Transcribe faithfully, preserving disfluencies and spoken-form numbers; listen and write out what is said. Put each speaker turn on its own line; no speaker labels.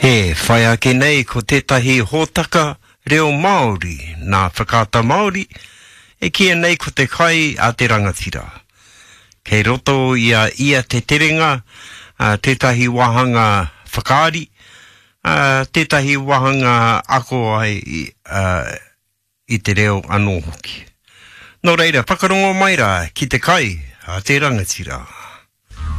He whai ake nei ko tētahi hōtaka reo Māori, nā whakata Māori, e kia nei ko te kai a te rangatira. Kei roto ia ia te terenga, uh, tētahi wahanga whakaari, uh, tētahi wahanga ako ai uh, i te reo anō hoki. Nō reira, whakarongo mai rā ki te kai a te rangatira.